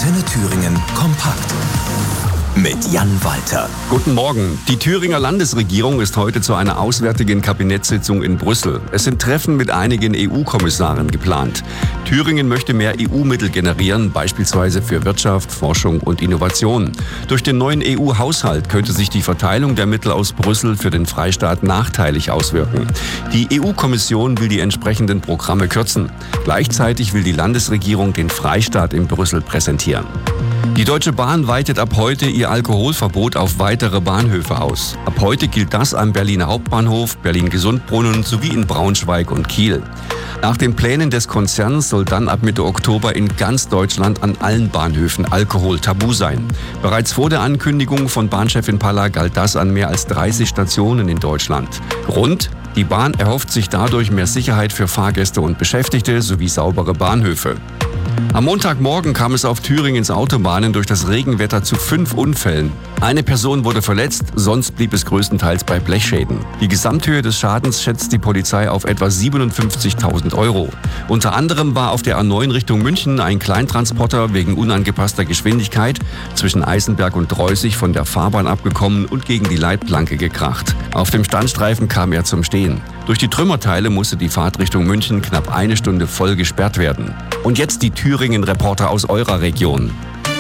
Antenne Thüringen kompakt mit Jan Walter. Guten Morgen. Die Thüringer Landesregierung ist heute zu einer auswärtigen Kabinettssitzung in Brüssel. Es sind Treffen mit einigen EU-Kommissaren geplant. Thüringen möchte mehr EU-Mittel generieren, beispielsweise für Wirtschaft, Forschung und Innovation. Durch den neuen EU-Haushalt könnte sich die Verteilung der Mittel aus Brüssel für den Freistaat nachteilig auswirken. Die EU-Kommission will die entsprechenden Programme kürzen. Gleichzeitig will die Landesregierung den Freistaat in Brüssel präsentieren. Die Deutsche Bahn weitet ab heute ihr Alkoholverbot auf weitere Bahnhöfe aus. Ab heute gilt das am Berliner Hauptbahnhof, Berlin-Gesundbrunnen sowie in Braunschweig und Kiel. Nach den Plänen des Konzerns soll dann ab Mitte Oktober in ganz Deutschland an allen Bahnhöfen Alkohol tabu sein. Bereits vor der Ankündigung von Bahnchefin Palla galt das an mehr als 30 Stationen in Deutschland. Grund? Die Bahn erhofft sich dadurch mehr Sicherheit für Fahrgäste und Beschäftigte sowie saubere Bahnhöfe. Am Montagmorgen kam es auf Thüringens Autobahnen durch das Regenwetter zu 5 Unfällen. Eine Person wurde verletzt, sonst blieb es größtenteils bei Blechschäden. Die Gesamthöhe des Schadens schätzt die Polizei auf etwa 57.000 €. Unter anderem war auf der A9 Richtung München ein Kleintransporter wegen unangepasster Geschwindigkeit zwischen Eisenberg und Dreußig von der Fahrbahn abgekommen und gegen die Leitplanke gekracht. Auf dem Standstreifen kam er zum Stehen. Durch die Trümmerteile musste die Fahrt Richtung München knapp eine Stunde voll gesperrt werden. Und jetzt die Thüringen-Reporter aus eurer Region.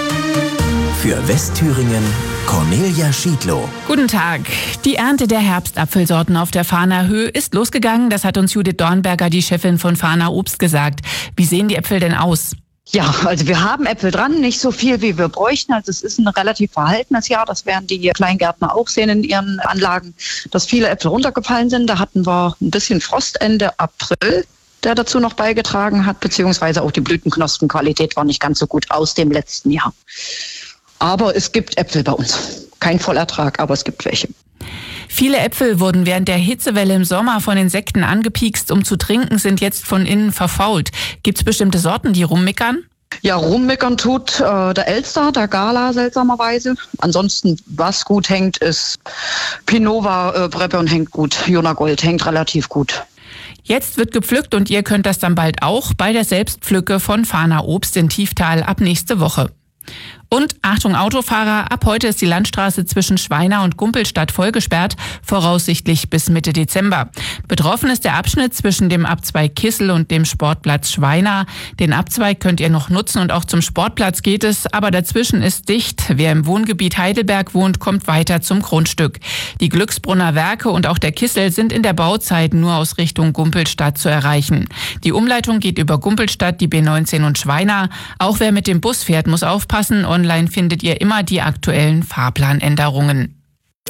Für Westthüringen Cornelia Schiedlow. Guten Tag. Die Ernte der Herbstapfelsorten auf der Fahner Höhe ist losgegangen. Das hat uns Judith Dornberger, die Chefin von Fahner Obst, gesagt. Wie sehen die Äpfel denn aus? Ja, also wir haben Äpfel dran, nicht so viel, wie wir bräuchten. Also es ist ein relativ verhaltenes Jahr. Das werden die Kleingärtner auch sehen in ihren Anlagen, dass viele Äpfel runtergefallen sind. Da hatten wir ein bisschen Frost Ende April, der dazu noch beigetragen hat, beziehungsweise auch die Blütenknospenqualität war nicht ganz so gut aus dem letzten Jahr. Aber es gibt Äpfel bei uns. Kein Vollertrag, aber es gibt welche. Viele Äpfel wurden während der Hitzewelle im Sommer von Insekten angepiekst, um zu trinken, sind jetzt von innen verfault. Gibt es bestimmte Sorten, die rummickern? Ja, rummickern tut der Elster, der Gala seltsamerweise. Ansonsten, was gut hängt, ist Pinova, Breppe hängt gut. Jona Gold hängt relativ gut. Jetzt wird gepflückt und ihr könnt das dann bald auch bei der Selbstpflücke von Fahner Obst in Tieftal ab nächste Woche. Und Achtung Autofahrer, ab heute ist die Landstraße zwischen Schweina und Gumpelstadt vollgesperrt, voraussichtlich bis Mitte Dezember. Betroffen ist der Abschnitt zwischen dem Abzweig Kissel und dem Sportplatz Schweina. Den Abzweig könnt ihr noch nutzen und auch zum Sportplatz geht es, aber dazwischen ist dicht. Wer im Wohngebiet Heidelberg wohnt, kommt weiter zum Grundstück. Die Glücksbrunner Werke und auch der Kissel sind in der Bauzeit nur aus Richtung Gumpelstadt zu erreichen. Die Umleitung geht über Gumpelstadt, die B19 und Schweina. Auch wer mit dem Bus fährt, muss aufpassen. Online findet ihr immer die aktuellen Fahrplanänderungen.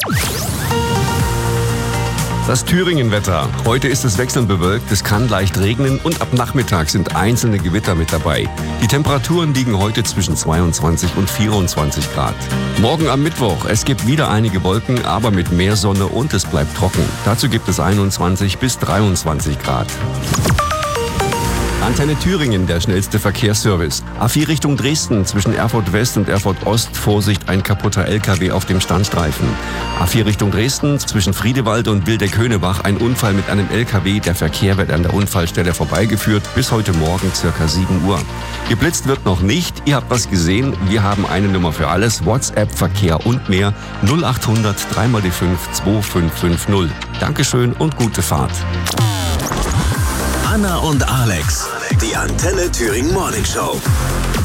Das Thüringen-Wetter. Heute ist es wechselnd bewölkt, es kann leicht regnen und ab Nachmittag sind einzelne Gewitter mit dabei. Die Temperaturen liegen heute zwischen 22 und 24 Grad. Morgen am Mittwoch, es gibt wieder einige Wolken, aber mit mehr Sonne und es bleibt trocken. Dazu gibt es 21 bis 23 Grad. Antenne Thüringen, der schnellste Verkehrsservice. A4 Richtung Dresden, zwischen Erfurt West und Erfurt Ost, Vorsicht, ein kaputter LKW auf dem Standstreifen. A4 Richtung Dresden, zwischen Friedewald und Wildeck-Höhnebach, ein Unfall mit einem LKW. Der Verkehr wird an der Unfallstelle vorbeigeführt, bis heute Morgen ca. 7 Uhr. Geblitzt wird noch nicht, ihr habt was gesehen, wir haben eine Nummer für alles, WhatsApp, Verkehr und mehr, 0800 3x5 2550. Dankeschön und gute Fahrt. Anna und Alex, die Antenne Thüringen Morning Show.